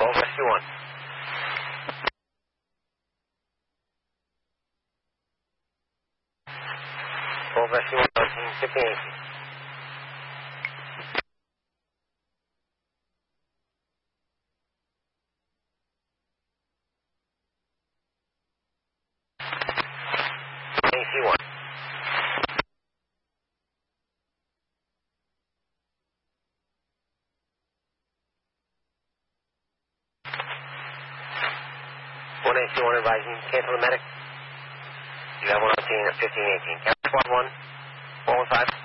Golf Rescue 1. Golf Rescue 1, 1518. AC1. One AC1 advising, cancel the medic. You got 118 at 1518. Count squad 1, 415.